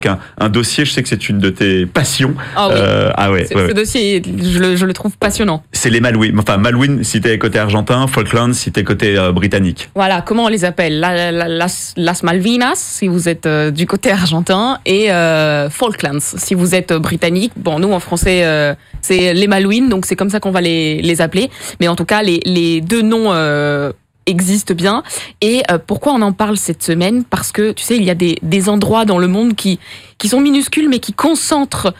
un dossier, je sais que c'est une de tes passions. Ah oui. Ce dossier, je le trouve passionnant. C'est les Malouines. Enfin, Malouines si t'es côté argentin, Falklands si t'es côté britannique. Voilà, comment on les appelle? Las Malvinas, si vous êtes du côté argentin, et Falklands, si vous êtes britannique. Bon, nous, en français, c'est les Malouines, donc c'est comme ça qu'on va les appeler. Mais en tout cas, les deux noms existe bien. Et pourquoi on en parle cette semaine? Parce que, tu sais, il y a des endroits dans le monde qui sont minuscules, mais qui concentrent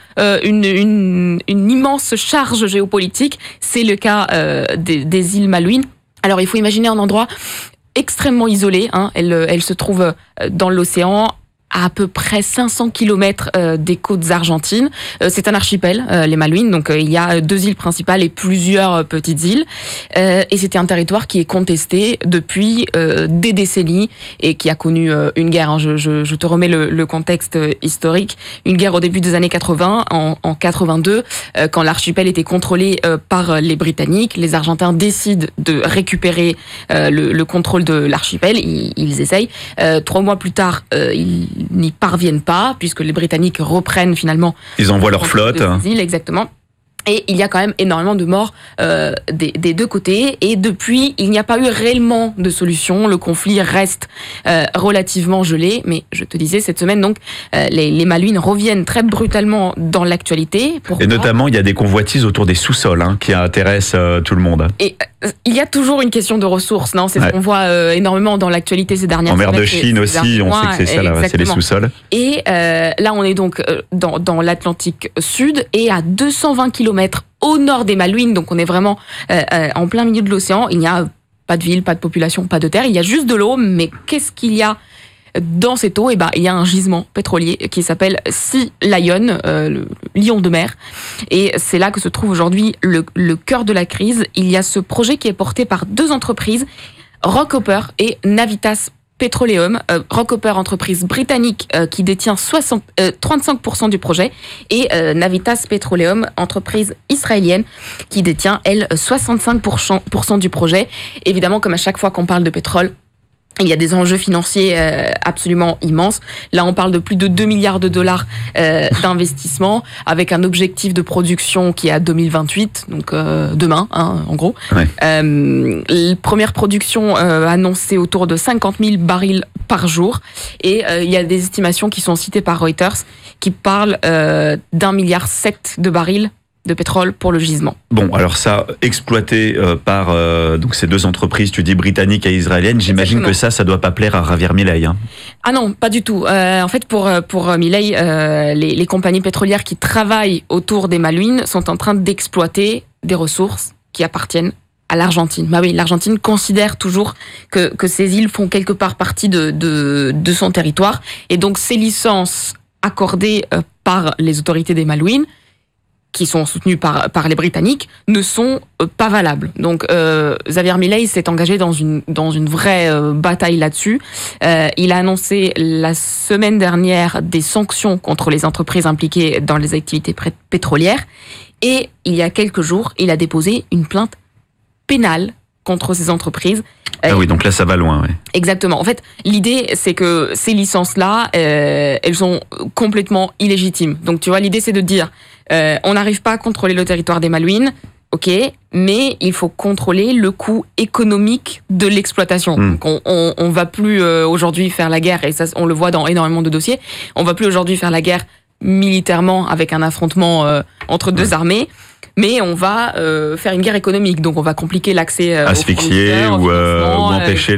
une immense charge géopolitique. C'est le cas des îles Malouines. Alors, il faut imaginer un endroit extrêmement isolé. Elle se trouve dans l'océan, à peu près 500 km des côtes argentines. C'est un archipel, les Malouines, donc il y a 2 îles principales et plusieurs petites îles. Et c'était un territoire qui est contesté depuis des décennies et qui a connu une guerre. Je te remets le contexte historique. Une guerre au début des années 80, en 82, quand l'archipel était contrôlé par les Britanniques. Les Argentins décident de récupérer le contrôle de l'archipel. Ils essayent. 3 mois plus tard, ils n'y parviennent pas, puisque les Britanniques reprennent finalement... Ils envoient leur flotte. Îles, exactement. Et il y a quand même énormément de morts des deux côtés. Et depuis, il n'y a pas eu réellement de solution. Le conflit reste relativement gelé. Mais je te disais, cette semaine, donc, les Malouines reviennent très brutalement dans l'actualité. Pourquoi ? Et notamment, il y a des convoitises autour des sous-sols qui intéressent tout le monde. Et il y a toujours une question de ressources, non ? C'est ce qu'on voit énormément dans l'actualité ces dernières semaines. En mer de Chine aussi, on sait que c'est ça, là, c'est les sous-sols. Et là, on est donc dans l'Atlantique Sud et à 220 km au nord des Malouines, donc on est vraiment en plein milieu de l'océan. Il n'y a pas de ville, pas de population, pas de terre, il y a juste de l'eau. Mais qu'est-ce qu'il y a dans cette eau ? Il y a un gisement pétrolier qui s'appelle Sea Lion, le lion de mer. Et c'est là que se trouve aujourd'hui le cœur de la crise. Il y a ce projet qui est porté par 2 entreprises, Rockhopper et Navitas Petroleum. Rockhopper, entreprise britannique qui détient 35% du projet, et Navitas Petroleum, entreprise israélienne qui détient, elle, 65% du projet. Évidemment, comme à chaque fois qu'on parle de pétrole, il y a des enjeux financiers absolument immenses. Là, on parle de plus de 2 milliards de dollars d'investissement, avec un objectif de production qui est à 2028, donc demain, en gros. Ouais. Première production annoncée autour de 50 000 barils par jour. Et il y a des estimations qui sont citées par Reuters qui parlent d'1,7 milliard de barils de pétrole pour le gisement. Bon, alors ça, exploité par donc ces 2 entreprises, tu dis britanniques et israéliennes, j'imagine que ça doit pas plaire à Javier Milei. Ah non, pas du tout. En fait, pour Milei, les compagnies pétrolières qui travaillent autour des Malouines sont en train d'exploiter des ressources qui appartiennent à l'Argentine. Bah oui, l'Argentine considère toujours que ces îles font quelque part partie de son territoire, et donc ces licences accordées par les autorités des Malouines, qui sont soutenus par les Britanniques, ne sont pas valables. Donc Javier Milei s'est engagé dans une vraie bataille là-dessus. Il a annoncé la semaine dernière des sanctions contre les entreprises impliquées dans les activités pétrolières, et il y a quelques jours, il a déposé une plainte pénale contre ces entreprises. Ah oui, donc là, ça va loin. Ouais. Exactement. En fait, l'idée, c'est que ces licences-là, elles sont complètement illégitimes. Donc, tu vois, l'idée, c'est de dire, on n'arrive pas à contrôler le territoire des Malouines, ok, mais il faut contrôler le coût économique de l'exploitation. Donc, on va plus aujourd'hui faire la guerre, et ça, on le voit dans énormément de dossiers, on va plus aujourd'hui faire la guerre militairement avec un affrontement entre 2 armées, mais on va faire une guerre économique. Donc on va compliquer l'accès asphyxier ou empêcher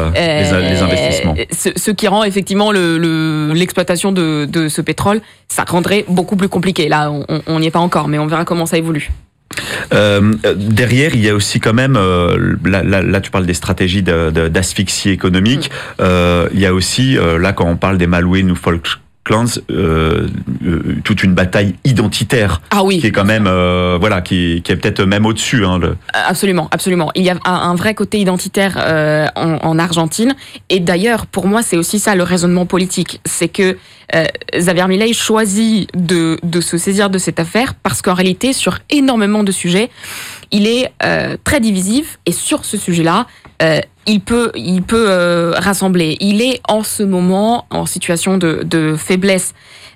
les investissements. Ce qui rend effectivement l'exploitation de ce pétrole, ça rendrait beaucoup plus compliqué. Là, on n'y est pas encore, mais on verra comment ça évolue. Derrière, il y a aussi quand même, là tu parles des stratégies d'asphyxie économique, il y a aussi, là quand on parle des Malouines ou Falklands, toute une bataille identitaire qui est quand même qui est peut-être même au-dessus. Absolument. Il y a un vrai côté identitaire en Argentine, et d'ailleurs pour moi c'est aussi ça le raisonnement politique, c'est que Javier Milei choisit de se saisir de cette affaire parce qu'en réalité sur énormément de sujets il est très divisif, et sur ce sujet-là il peut rassembler. Il est en ce moment en situation de faiblesse